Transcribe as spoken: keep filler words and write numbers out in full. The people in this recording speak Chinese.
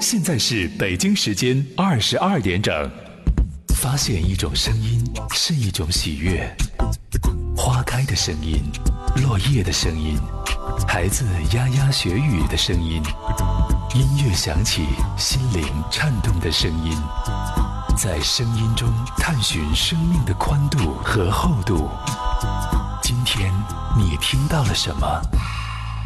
现在是北京时间二十二点整。发现一种声音是一种喜悦，花开的声音，落叶的声音，孩子牙牙学语的声音，音乐响起，心灵颤动的声音，在声音中探寻生命的宽度和厚度。今天你听到了什么？